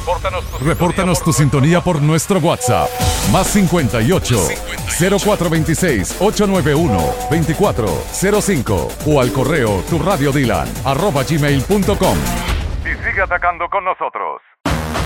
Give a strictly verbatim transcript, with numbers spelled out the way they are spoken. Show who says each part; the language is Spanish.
Speaker 1: Repórtanos tu,
Speaker 2: Repórtanos tu sintonía por nuestro WhatsApp. Más cincuenta y ocho, cero cuatro veintiséis, ochocientos noventa y uno, veinticuatro cero cinco o al correo tu radio dylan arroba gmail punto com.
Speaker 1: Y sigue atacando con nosotros.